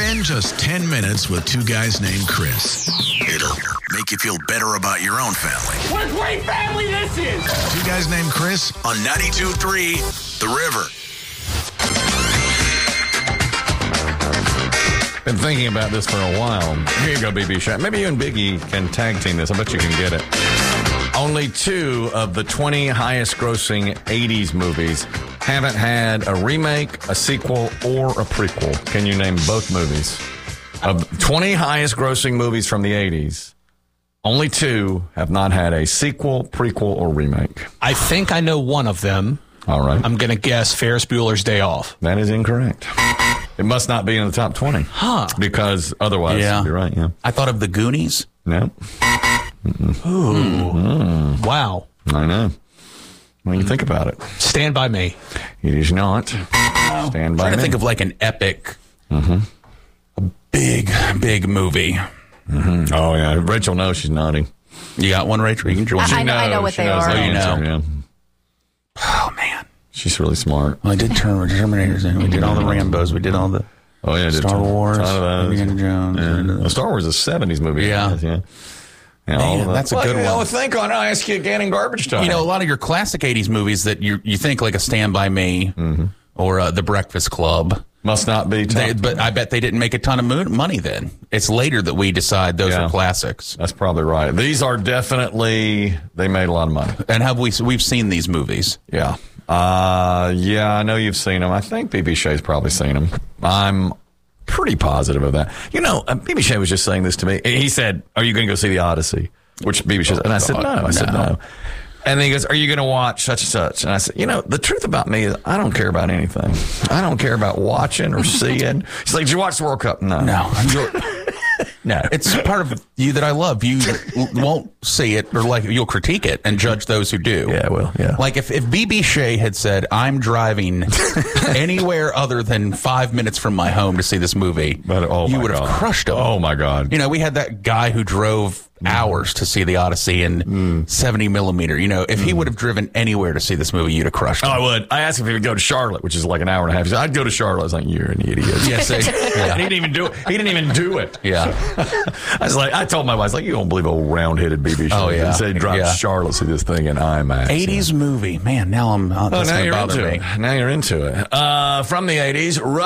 Spend just 10 minutes with two guys named Chris. It'll make you feel better about your own family. What a great family this is! Two guys named Chris on 92.3 The River. Been thinking about this for a while. Here you go, BB Shot. Maybe you and Biggie can tag team this. I bet you can get it. Only 2 of the 20 highest grossing 80s movies haven't had a remake, a sequel, or a prequel. Can you name both movies? Of 20 highest grossing movies from the 80s, only 2 have not had a sequel, prequel, or remake. I think I know one of them. All right. I'm going to guess Ferris Bueller's Day Off. That is incorrect. It must not be in the top 20. Huh. Because otherwise, you're right, yeah. I thought of The Goonies. No. Ooh. Wow. I know. When you think about it. Stand By Me. It is not. Stand By I'm trying to Me. think of like an epic, a big movie. Mm-hmm. Oh, yeah. Rachel knows she's nodding. You got one, Rachel? You can join. I know what She they knows are. the Oh, you answer, know. yeah. Oh, man. She's really smart. Well, I did Terminators, and we did all the Rambos. We did all the Oh, yeah. Star Wars, Ton of those. Indiana Jones. Yeah. Well, Star Wars is a 70s movie. Yeah. Yeah. Yeah, all Man, of that's a good well, one. Think on it. I ask you again in garbage time. You know, a lot of your classic 80s movies that you think like a Stand By Me or The Breakfast Club. Must not be top. But I bet they didn't make a ton of money then. It's later that we decide those are classics. That's probably right. These are definitely, they made a lot of money. And we've seen these movies. Yeah. Yeah, I know you've seen them. I think BB Shea's probably seen them. I'm pretty positive of that. You know, BB Shea was just saying this to me. He said, "Are you going to go see The Odyssey?" Which BB Shea said, and I said, "No." I said, "No." And then he goes, "Are you going to watch such and such?" And I said, "You know, the truth about me is I don't care about anything. I don't care about watching or seeing." She's like, "Did you watch the World Cup?" No. No. It's part of you that I love. You won't see it, or like you'll critique it and judge those who do. Yeah, well, yeah. Like if BB Shea had said, "I'm driving anywhere other than 5 minutes from my home to see this movie," you would have crushed him. Oh my God! You know, we had that guy who drove hours to see the Odyssey in 70 millimeter. You know, if he would have driven anywhere to see this movie, you'd have crushed him. Oh, I would. I asked him if he would go to Charlotte, which is like an hour and a half. He said, "I'd go to Charlotte." I was like, "You're an idiot." Yes, yeah. He didn't even do it. He didn't even do it. Yeah. I was like, I told my wife, I was like, "You don't believe old round-headed BB Shea." Oh, yeah. He said he drives to Charlotte to see this thing in IMAX. 80s movie. Man, now that's now going to you're bother into me. it. Now you're into it. From the 80s,